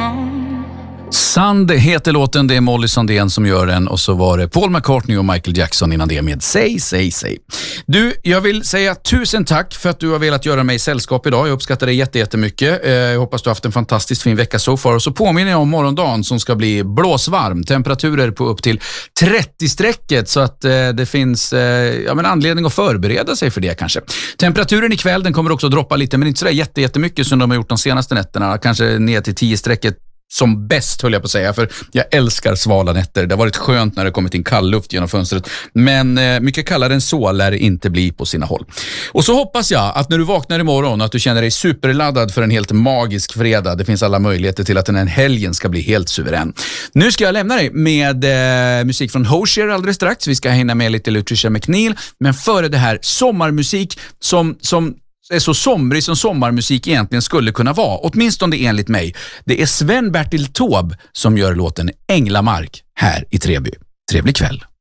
moon. Sand heter låten, det är Molly Sandén som gör den och så var det Paul McCartney och Michael Jackson innan det med Say. Du, jag vill säga tusen tack för att du har velat göra mig sällskap idag. Jag uppskattar det jättemycket. Jag hoppas du har haft en fantastiskt fin vecka så far. Och så påminner jag om morgondagen som ska bli blåsvarm. Temperaturer på upp till 30-strecket så att det finns anledning att förbereda sig för det kanske. Temperaturen ikväll den kommer också att droppa lite men inte sådär jättemycket som de har gjort de senaste nätterna. Kanske ner till 10-strecket. Som bäst höll jag på att säga, för jag älskar svala nätter. Det har varit skönt när det kommit in kall luft genom fönstret. Men mycket kallare än så lär det inte bli på sina håll. Och så hoppas jag att när du vaknar imorgon att du känner dig superladdad för en helt magisk fredag. Det finns alla möjligheter till att den här helgen ska bli helt suverän. Nu ska jag lämna dig med musik från Hozier alldeles strax. Vi ska hinna med lite Lutricia McNeil. Men före det här sommarmusik som är så somrig som sommarmusik egentligen skulle kunna vara, åtminstone enligt mig. Det är Sven-Bertil Taube som gör låten Änglamark här i Treby. Trevlig kväll.